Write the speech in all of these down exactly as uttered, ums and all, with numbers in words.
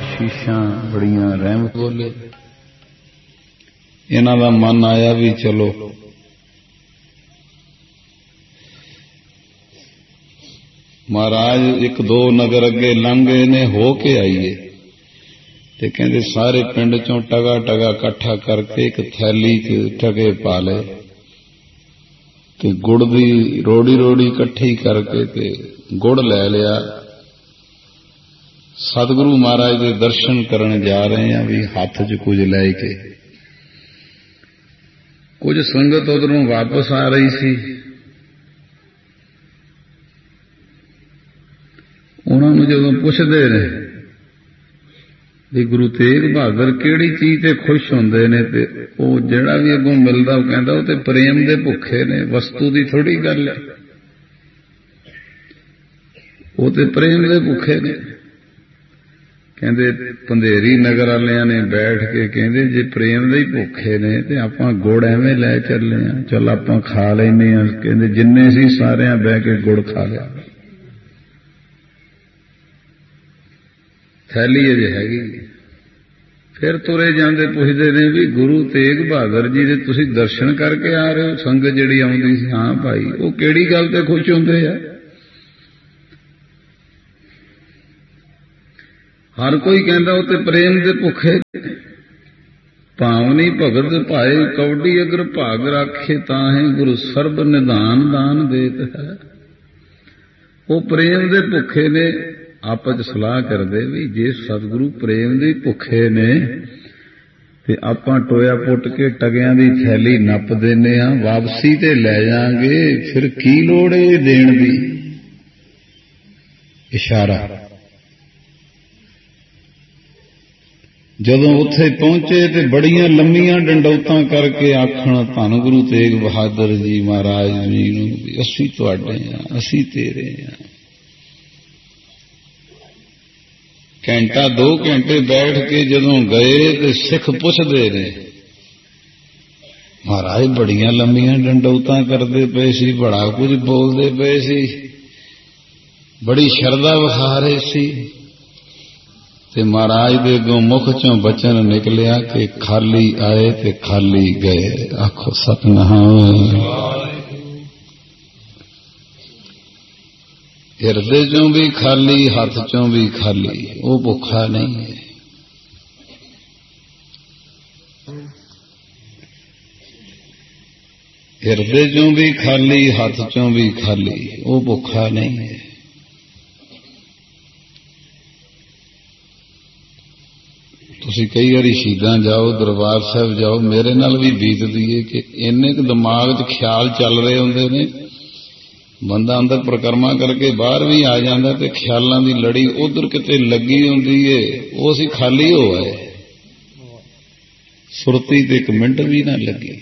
बख्शीशां बड़ियां रहमत बोले। इन्हां दा मन आया भी चलो महाराज एक दो नगर अगे लंघ गए ने हो के आईए ते कहंदे सारे पिंड चों टगा टगा इकट्ठा करके एक थैली च टगे पा ले ते गुड़ दी रोड़ी रोड़ी इकट्ठी करके ते गुड़ लै लिया। सतगुरु महाराज के दर्शन करन जा रहे हैं भी हाथ च कुछ लैके। कुछ संगत उधरों वापस आ रही सी, उन्होंने जदों पुछदे ने भी गुरु तेग बहादुर किहड़ी चीज ते खुश होंदे ने ते ओ जिहड़ा भी अगों मिलदा वो कहंदा वो ते प्रेम दे भुखे ने, वस्तु दी थोड़ी गल है, वो ते प्रेम दे भुखे ने। कहंदे पंधेरी नगर वालियां ने बैठ के कहंदे जे प्रेम दे ही भुखे ने ते आपां गुड़ एवें लै चले आ, चल आपां खा लैने आ। कहंदे जिन्ने सी सारियां बह के गुड़ खा लिया, थैली अजे हैगी। फिर तुरे जांदे पुछदे ने भी गुरु तेग बहादुर जी दे तुसीं दर्शन करके आ रहे हो? संगत जिहड़ी आउंदी सी, हां भाई। वो किहड़ी गल ते खुश हुंदे आ? हर कोई कहंदा वो ते प्रेम दे भुखे। भावनी भगत भाए कौडी अगर भाग राखे ताहे गुरु सर्ब निधान दान देत है। वो प्रेम दे भुखे ने। आपस सलाह करदे भी जे सतगुरु प्रेम दे भुखे ने ते आपां टोया पुट के टगियां दी थैली नप देने आ, वापसी ते लै जांगे, फिर की लोड़ है देण दी? इशारा। जदों उत्थे पहुंचे ते बड़ियां लंमियां डंडौतां करके आखण धन गुरु तेग बहादुर जी महाराज जी नूं भी असीं तुहाडे आ, असीं तेरे आ। घंटा दो घंटे बैठ के जदों गए तो सिख पुछदे ने महाराज बड़ियां लंबियां डंडौतां करदे पे सी, बड़ा कुछ बोलदे पे सी, बड़ी शरदा विखा रहे सी ते महाराज दे अगों मुख चों बचन निकलिया कि खाली आए ते खाली गए। आखो सतनाम। हिरदे चों भी खाली, हाथ चों भी खाली, वो भुखा नहीं है। हिरदे चों भी खाली, हाथ चों भी खाली, वो भुखा नहीं है। तुसीं कई बारी शहीदां जाओ, दरबार साहब जाओ, मेरे नाल भी बीतदी है कि इन्ने क दिमाग च ख्याल चल रहे होंदे ने, बंदा अंदर परिक्रमा करके बाहर भी आ जाता तो ख्यालों की लड़ी उधर किते लगी होंदी है, वो असीं खाली हो आए, सुरती ते एक मिनट भी ना लगी।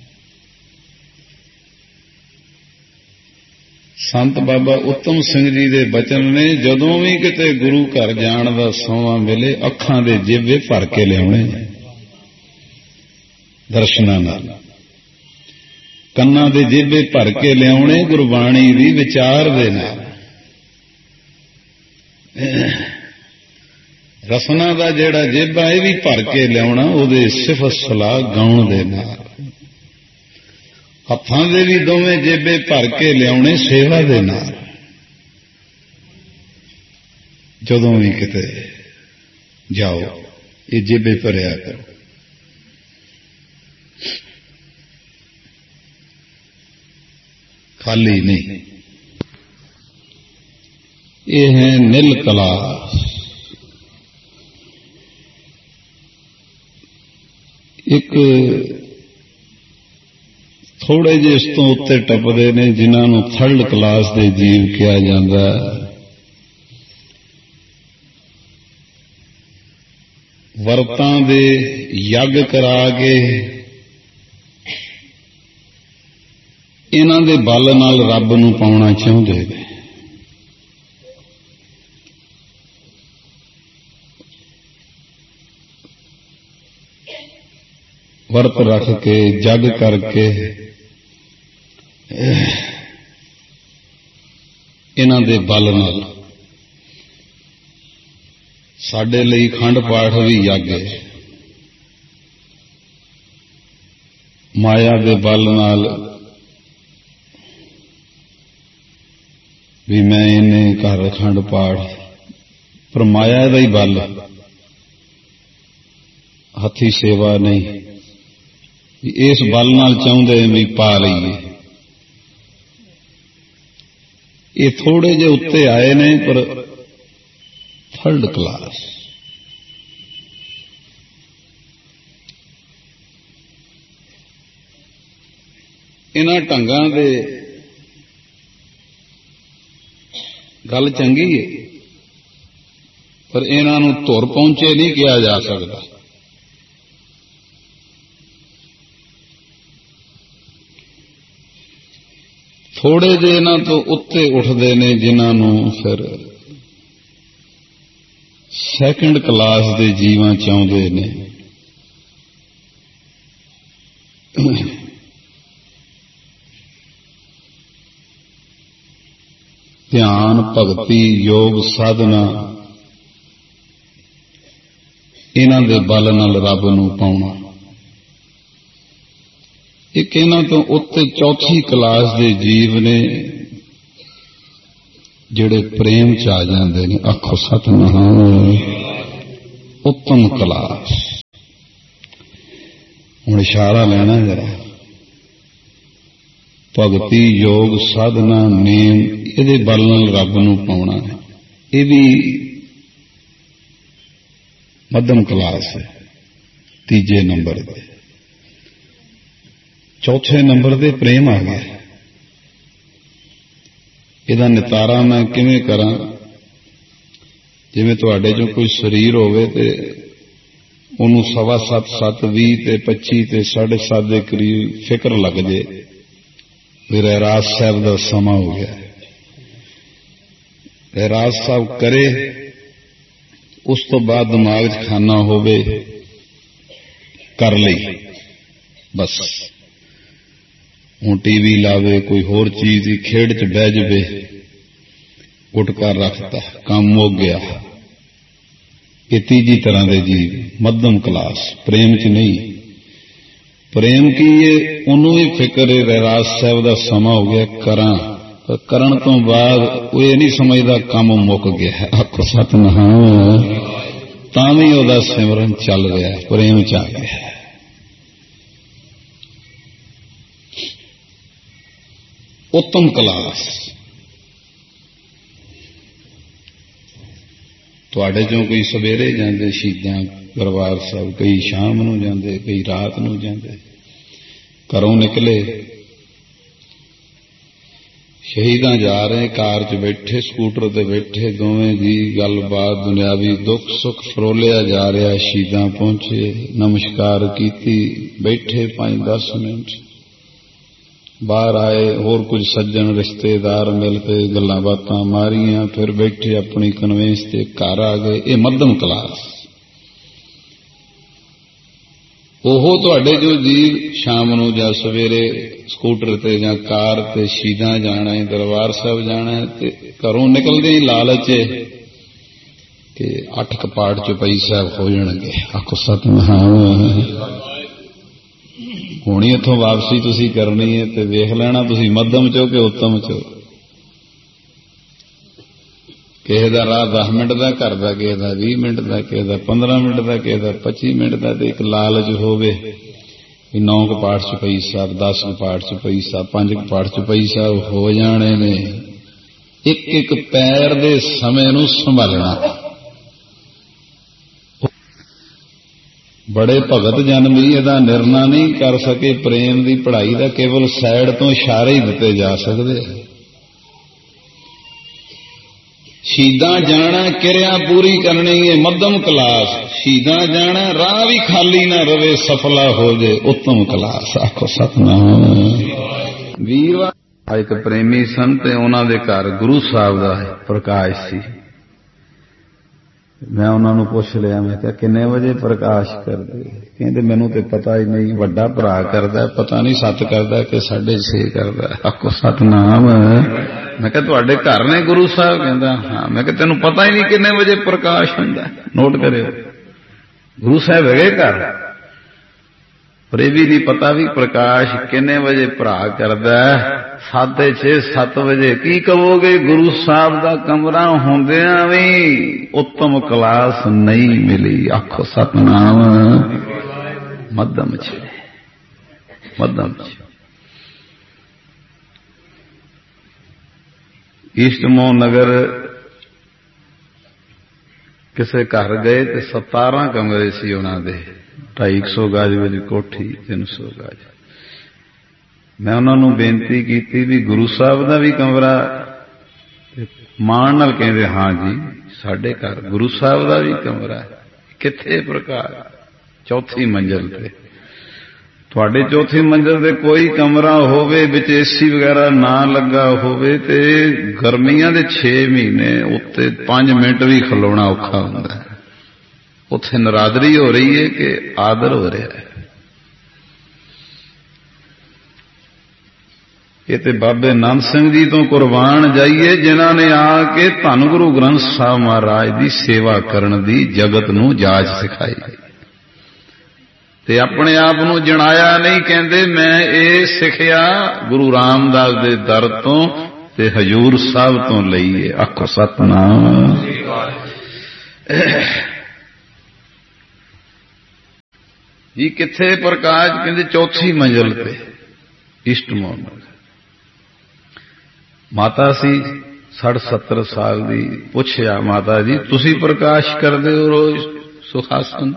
संत बाबा उत्तम सिंह जी दे बचन ने जदों भी किते गुरु घर जाण दा सौवा मिले अखां दे जिवे भर के लियाउने दर्शनां नाल, कन्नां दे जेबे भर के लियाउने गुरबाणी दी विचार दे नाल, रसना दा जेड़ा जेबा ये भी भर के लियाउणा उहदे सिफत सलाह गाउण दे नाल, हत्थां दे भी दोवें जेबे भर के लियाउने सेवा दे नाल। जदों भी किते जाओ ये जेबे भरिया करो। खाली नहीं, ये है नील कलास। एक थोड़े जे इस तो उत्ते टपदे ने जिन्हों थर्ड क्लास दे जीव कहा जाता है। वरतां दे यज्ञ करा के इन्हां दे बल नाल रब नूं पाउणा चाहुंदे ने। वर्त रख के जग करके इन्हां दे बल नाल साडे लई खंड पाठ भी यज्ञ है। माया दे बल नाल भी मैं इन्हें कर खंड पाठ, पर माया दा ही बल, हथी सेवा नहीं। इस बल नाल चाहुंदे भी पा लईए। ये थोड़े जे उत्ते आए ने, पर थर्ड क्लास। इन्हां ढंगां दे गल चंगी है, पर इन्हां नूं धुर पहुंचे नहीं किया जा सकता। थोड़े जे इन्हां तो उत्ते उठते ने, जिन्हां नूं फिर सैकंड क्लास दे जीवां चाहुंदे ने। ध्यान, भगती, योग, साधना, इन्हां दे बल नाल रब नूं पाउणा। एक इन्हां तो उत्ते चौथी क्लास दे जीव ने, जिहड़े प्रेम च आ जांदे ने। आखो सतनाम। उत्तम क्लास। हुण इशारा लेना जरा। भगती, योग, साधना, नेम, इहदे बल नाल रब नूं पाउणा है। ये भी मध्यम क्लास है, तीजे नंबर ते। चौथे नंबर ते प्रेम आ गया। इहदा नितारा मैं किवें करां? जिवें तुहाडे चों कोई शरीर होवे ते उहनूं सवा सत्त सत्त ਵੀਹ ते पच्ची ते साढ़े सत्त के करीब फिक्र लग जे भी रहरास साहब का समा हो गया। रहरास साहब करे, उस तो बाद दिमाग च खाना होवे, कर लई बस। हूँ टीवी लावे, कोई होर चीज की खेड च बह जावे, गुटका रखता, काम मुक गया। ये तीजी तरह के जीव, मध्यम क्लास, प्रेम च नहीं। प्रेम की ये उन्होंने ही फिक्र है, रहरास साहब का समा हो गया, करा। पर करन तो बाद वो ये नहीं समझदा काम मुक गया है। आखो सतनाम। तां भी उहदा सिमरन चल रहा है, प्रेम च आ गया है। उत्तम क्लास। तुहाडे चों कोई सवेरे जांदे शहीदां दरबार साहब, कई शाम नूं जांदे, कई रात नूं जांदे। घरों निकले, शहीदां जा रहे, कार च बैठे, स्कूटर ते बैठे, दोवें जी गलबात दुनियावी दुख सुख फरोलिया जा रहा। शहीदां पहुंचे, नमस्कार कीती, बैठे पांच दस मिनट, बाहर आए, होर कुछ सज्जन रिश्तेदार मिल के गल्लां बातां मारियां, फिर बैठे अपनी कन्वेंस ते घर आ गए। ये मध्यम क्लास। ओहो तुहाडे जो जीव शाम नूं जां सवेरे स्कूटर ते जां कार ते शहीदां जाना है, दरबार साहब जाना है, ते घरों निकलदे ही लालच है कि अठ कपाट चौपाई साहब हो जाणगे। आखो सतनाम। हुणी इत्थों वापसी तुसी करनी है ते वेख लेना तुसी मध्यम चो कि उत्तम चो। किसी का राह दस मिनट का, घर का किसी का भी मिनट का, किसी का पंद्रह मिनट का, किसी का पच्ची मिनट का। तो एक लालच होवे कि नौ कपाट चौपाई साहब, दस कपाट चौपाई साहब, पांच कपाट चौपाई साहब हो जाने ने। एक एक पैर दे समय नूं संभालना। बड़े भगत जन भी इहदा निर्णय नहीं कर सके। प्रेम की पढ़ाई का केवल साइड तो इशारे ही दिते जा सकते। शहीदां जाना, किरिया पूरी करनी है, मध्यम क्लास। शहीदां जाना, राह भी खाली ना रवे, सफला हो जाए, उत्तम क्लास। आखो सतनाम। वीरवार एक प्रेमी सन ते उन्हां दे घर गुरु साहब दा प्रकाश सी। मैं उन्होंने पूछ लिया, मैं क्या किन्ने बजे प्रकाश करते? कहते मैनू तो पता ही नहीं, वड्डा भरा करदा, पता नहीं सत्त करदा कि साढ़े छे करदा। आखो सतनाम। मैं क्या तुहाडे घर ने गुरु साहब? कहंदा हाँ। मैं क्या तेनू पता ही नहीं किन्ने बजे प्रकाश हुंदा? नोट करियो, गुरु साहब है घर, पर यह भी नहीं पता भी प्रकाश किन्ने बजे भरा करदा। साढ़े छे सत्त बजे की कहोगे? गुरु साहब का कमरा होंदियां भी उत्तम क्लास नहीं मिली। आखो सतनाम। मध्यम छे, मध्यम छे। ईस्ट मोहन नगर किसे घर गए तो सतारह कमरे सी उन्हां दे, ढाई सौ गज वाली कोठी, तीन सौ गज। मैं उन्होंने बेनती की भी गुरु साहब का भी कमरा? मान नाल कहंदे हाँ जी साडे घर गुरु साहब का भी कमरा है। किथे प्रकाश? चौथी मंजिल पे। तुहाडे चौथी मंजिल पे कोई कमरा होवे विच एसी वगैरह ना लगा होवे ते गर्मियां दे छे महीने उत्ते पांच मिनट भी खलोना औखा हुंदा है। उत्थे नरादरी हो रही है कि आदर हो रहा है? ये ते बाबे नानक सिंह जी तो कुर्बान जाइए जिन्हां ने आके धन गुरु ग्रंथ साहब महाराज की सेवा करन दी जगत नूं जाच सिखाई ते अपने आप नूं जणाया नहीं। कहंदे मैं ये सिखिया गुरु रामदास दे दर तो ते हजूर साहब तो लईए। आखो सतनाम। जी किथे प्रकाश? कहंदे चौथी मंजिल पे ईस्ट मोहन। माता सी साठ सत्तर साल दी। पुछया माता जी तुसी प्रकाश करदे हो रोज सुखासन?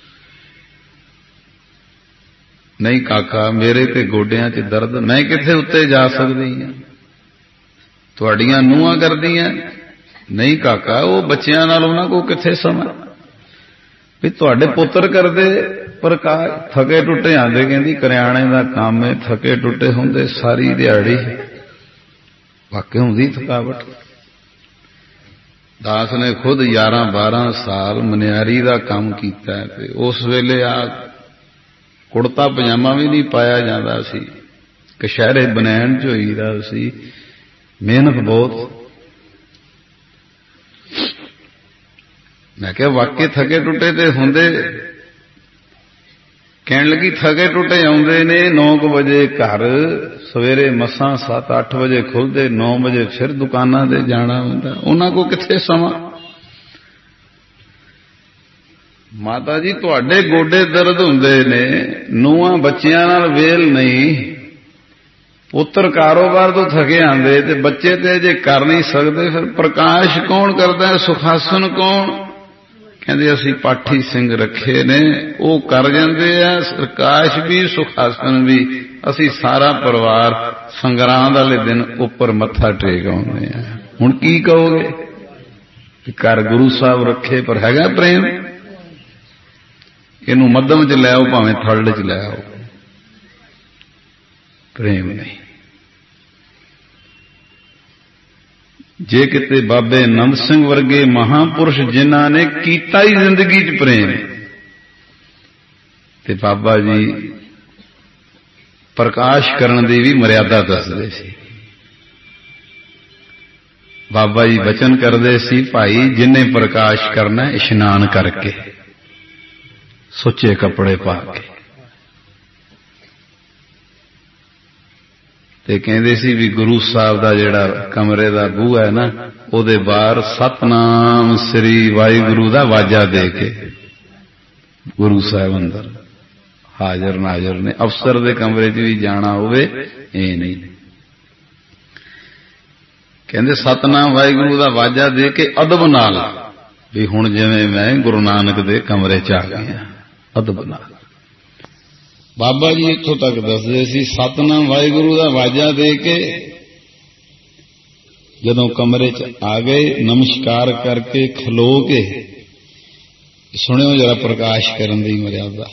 नहीं काका मेरे ते गोडियां च दर्द, मैं किथे उत्ते जा सकदी हां? तुहाडियां नूहां करदियां? नहीं काका वो बच्चियां नाल उन्हां को किथे समा भी तुहाडे पुत्र करदे प्रकाश। थके टुटे आंदे, कहंदी करियाणे दा काम है, थके टुटे हुंदे सारी दिहाड़ी, वाकई हुंदी थकावट। दास ने खुद ग्यारह बारह साल मनियारी का काम किया है। उस वेले आ कुड़ता पजामा भी नहीं पाया जाता सी, कशहरे बनैन च होईदा सी, मेहनत बहुत। मैं क्या वाकई थके टुटे ते हुंदे? कहण लगी थके टुटे आउंदे ने नौ बजे घर, सवेरे मसां सत्त अठ बजे खुलते, नौ बजे फिर दुकानां ते जाना हुंदा, उन्हां को किथे समा? माता जी तुहाडे गोडे दर्द हुंदे ने, नूहां बच्चियां नाल वेल नहीं, पुत्र कारोबार तो थके आंदे ते बच्चे ते जे कर नहीं सकते, फिर प्रकाश कौन करदा है? सुखासन कौन? कहंदे असीं पाठी सिंह रखे ने, वो कर जांदे आ प्रकाश भी सुखासन भी। असीं सारा परिवार संगरांद वाले दिन उपर मत्था टेक आउंदे आ। हुण की कहोगे? कर गुरु साहब रखे पर हैगा प्रेम? इनू मध्यम च लै आओ भावें थर्ड च लै आओ, प्रेम नहीं। जे किते बाबे नंद सिंह वर्गे महापुरुष जिन्हां ने कीता ही जिंदगी च प्रेम, ते बाबा जी प्रकाश करन दी भी मर्यादा दसदे सी। बाबा जी बचन करदे सी भाई जिन्हें प्रकाश करना इशनान करके, सुचे कपड़े पा के। ते कहंदे सी भी गुरु साहब दा जेड़ा कमरे दा बूहा है ना, ओदे बाहर सतनाम श्री वाहिगुरु दा वाजा दे के गुरु साहब अंदर हाजर नाजर ने। अफसर दे कमरे च भी जाना होवे ए नहीं, कहंदे सतनाम वाहिगुरु दा वाजा दे के अदब नाल भी हुण जिवें मैं गुरु नानक दे कमरे च आ गया, अदब नाल। बाबा जी इत्थों तक दसदे सी सतनाम वाहिगुरु दा वाजा दे के जदों कमरे च आ गए, नमस्कार करके खलो के सुनियो जरा प्रकाश करन दी मर्यादा।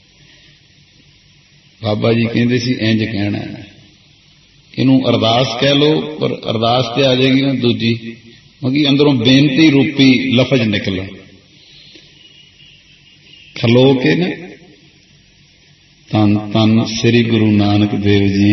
बाबा जी कहंदे सी इंज कहना है, इनू अरदास कह लो, पर अरदास ते आ जाएगी ना दूजी, क्योंकि अंदरों बेनती रूपी लफज निकलन। खलो के ने तन तन श्री गुरु नानक देव जी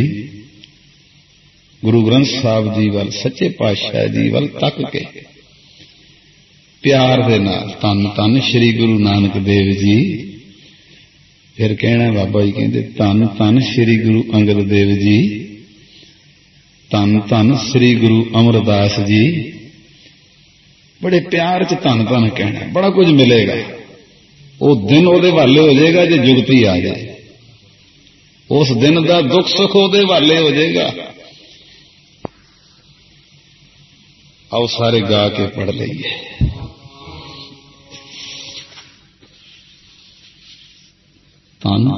गुरु ग्रंथ साहब जी वाल सच्चे पातशाह जी वाल तक के प्यार दे नाल तन तन श्री गुरु नानक देव जी। फिर कहना बाबा जी कहते तन तन श्री गुरु अंगद देव जी, तन तन श्री गुरु अमरदास जी। बड़े प्यार च धन धन कहना, बड़ा कुछ मिलेगा। वो दिन ओदे वाले हो जाएगा जो जुगती आ जाए, उस दिन का दुख सुख ओदे वाले हो जाएगा। आओ सारे गा के पढ़ लीए। तन